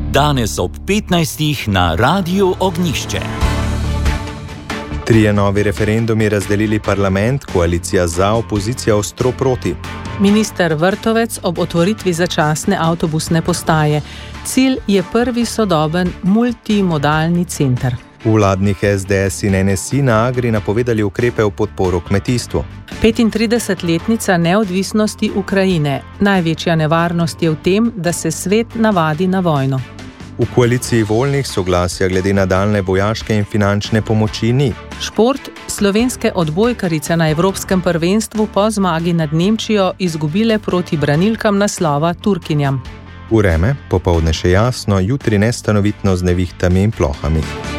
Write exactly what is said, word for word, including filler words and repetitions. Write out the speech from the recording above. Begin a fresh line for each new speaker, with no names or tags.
Danes ob petnajstih na Radiu Ognjišče.
Trije novi referendumi razdelili parlament, koalicija za, opozicija ostro proti.
Minister Vrtovec ob otvoritvi začasne avtobusne postaje. Cilj je prvi sodoben multimodalni center.
V vladnih es de es in en es i na Agri napovedali ukrepe v podporo kmetijstvu.
petintridesetletnica neodvisnosti Ukrajine. Največja nevarnost je v tem, da se svet navadi na vojno.
V koaliciji voljnih soglasja glede nadaljnje vojaške in finančne pomoči ni.
Šport. Slovenske odbojkarice na Evropskem prvenstvu po zmagi nad Nemčijo izgubile proti branilkam naslova Turkinjam.
Vreme, popoldne še jasno, jutri nestanovitno z nevihtami in plohami.